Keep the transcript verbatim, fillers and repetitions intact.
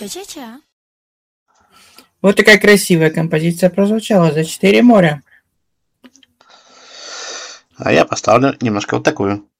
Ча-ча-ча. Вот такая красивая композиция прозвучала за четыре моря. А я поставлю немножко вот такую.